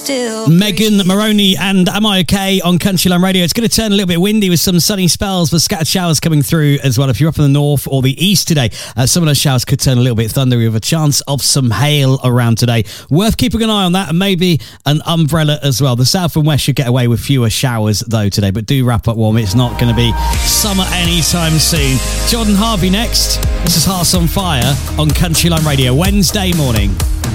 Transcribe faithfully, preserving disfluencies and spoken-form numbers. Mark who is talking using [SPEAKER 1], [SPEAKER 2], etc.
[SPEAKER 1] still
[SPEAKER 2] Megan Maroney and Am I OK on Countryline Radio. It's going to turn a little bit windy with some sunny spells, but scattered showers coming through as well. If you're up in the north or the east today, uh, some of those showers could turn a little bit thundery with a chance of some hail around today. Worth keeping an eye on that, and maybe an umbrella as well. The south and west should get away with fewer showers though today, but do wrap up warm. It's not going to be summer anytime soon. Jordan Harvey next. This is Hearts on Fire on Countryline Radio, Wednesday morning.